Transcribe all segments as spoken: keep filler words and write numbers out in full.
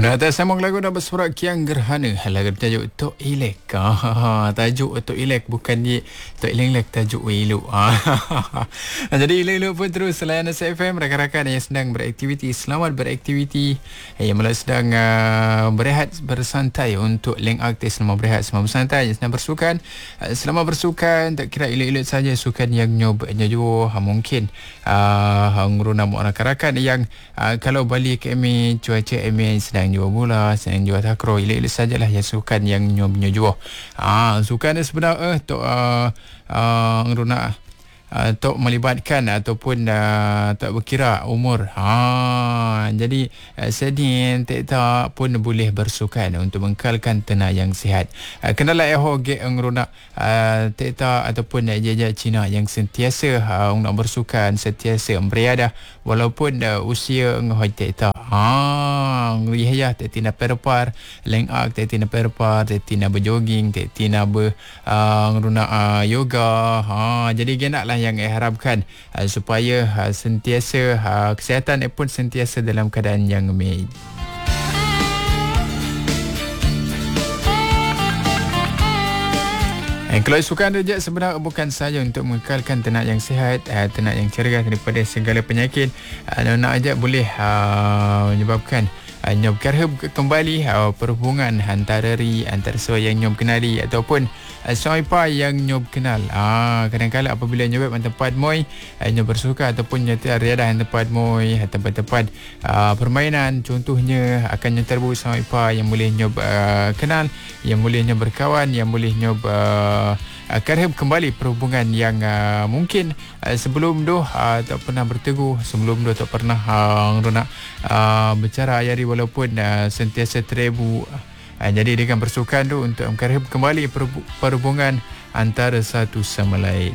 Penata sambung lagu dah bersurat Kiang Gerhana. Lagu tajuk Tok Ilek. Ah, tajuk Tok Ilek bukan di Tok Ilek tajuk Iluk. Ah. Jadi Iluk pun terus layan S F M rakan-rakan yang sedang beraktiviti. Selamat beraktiviti. Yang malah sedang uh, berehat bersantai untuk link aktif selamat berehat selamat bersantai yang sedang bersukan. Uh, selamat bersukan tak kira Iluk-Iluk saja sukan yang nyob nyojo mungkin uh, nguruna rakan-rakan yang uh, kalau balik ke emi cuaca emi sedang jual bola, sedang jual takraw, ilek-ilek sajalah yang sukan yang nyob-nyojuh. Ah, sukan dia sebenarnya tok uh, uh, ngeruna Uh, tok melibatkan ataupun uh, tak berkira umur. Ha, jadi uh, sedin tak tak pun boleh bersukan untuk mengekalkan tenaga yang sihat. Uh, kenalah eho ge ngruna uh, tak tak ataupun jajak Cina yang sentiasa uh, nak bersukan, sentiasa beriadah walaupun uh, usia ngehoi tak tak. Ha, ngriya tak tina perpar, lengak tak tina perpar, tak tina berjoging, tak tina ber uh, ngruna uh, yoga. Ha, jadi genaklah yang saya harapkan uh, supaya uh, sentiasa uh, kesihatan pun sentiasa dalam keadaan yang baik. Eh, kalau sukan rejak sebenarnya bukan sahaja untuk mengekalkan tenaga yang sihat, uh, tenaga yang cergas daripada segala penyakit. Uh, nak ajak boleh uh, menyebabkan Uh, nyob kerhub kembali uh, perhubungan antara ri antara so yang nyob kenali ataupun uh, soipa yang nyob kenal. Ah, kadang-kadang apabila nyob tempat moi uh, nyob bersuka ataupun nyata riadah tempat moi tempat-tempat uh, permainan contohnya akan nyerbu soipa yang boleh nyob uh, kenal, yang boleh nyob berkawan, yang boleh nyob uh, Uh, kerhub kembali perhubungan yang uh, mungkin uh, sebelum tu uh, tak pernah berteguh, sebelum tu tak pernah uh, nak uh, bercara ayari walaupun uh, sentiasa terebu. Uh, jadi dengan bersukan tu untuk kerhub kembali perhubungan antara satu sama lain.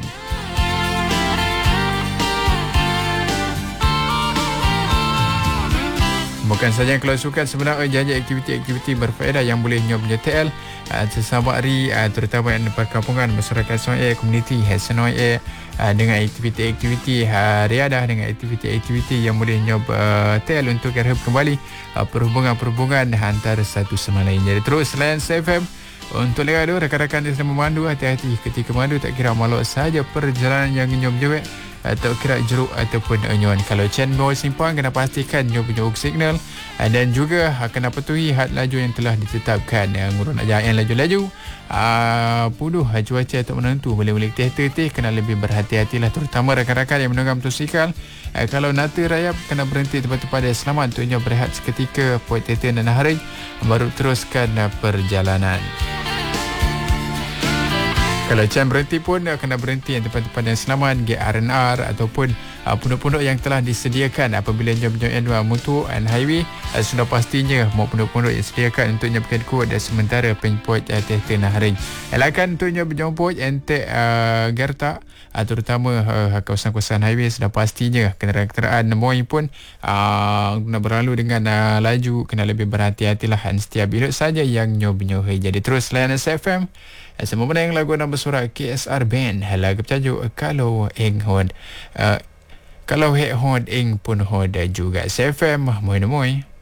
Bukan saja kalau sukan sebenarnya janji aktiviti-aktiviti berfaedah yang boleh nyob menyetel uh, sesama hari uh, terutama di perkampungan masyarakat Songai komuniti Songai uh, dengan aktiviti-aktiviti uh, riadah dengan aktiviti-aktiviti yang boleh nyob uh, tel untuk kerhub kembali uh, perhubungan-perhubungan antara satu sama lain. Jadi terus layan S F M untuk lihat tu rakan-rakan yang sedang memandu, hati-hati ketika memandu tak kira malu saja perjalanan yang nyob-nyob atau kira jeruk ataupun onyon. Kalau chain bawah simpang kena pastikan nyob punya signal dan juga kena patuhi had laju yang telah ditetapkan. Ngurun aja yang laju-laju uh, puduh cuaca tak menentu boleh-boleh teh-teh kena lebih berhati-hatilah terutama rakan-rakan yang menunggang motosikal. Uh, kalau nata rayap kena berhenti tempat-tempat yang selamat untuk nyob berehat seketika poin teh-teh dan hari baru teruskan uh, perjalanan. Kalau jam berhenti pun kena berhenti yang tempat-tempat yang selamat, G R N R ataupun uh, pondok-pondok yang telah disediakan apabila jam-jam uh, motor and highway uh, sudah pastinya mau pondok-pondok yang disediakan untuk nyapkan kod dan sementara penjemput uh, teh-teh naharing. Elakkan untuk berjemput ente uh, gerta uh, terutama uh, kawasan-kawasan highway sudah pastinya kenderaan-kenderaan moi pun uh, nak berlalu dengan uh, laju kena lebih berhati-hatilah dan setiap biluk saja yang nyob-nyohai. Jadi terus layan S F M. Semua benda yang lagu nama bersurat K S R Band lagu bertajuk Kalau Eng Hod uh, Kalau Hek Hod Eng Pun Hod juga S F M Moi Moi.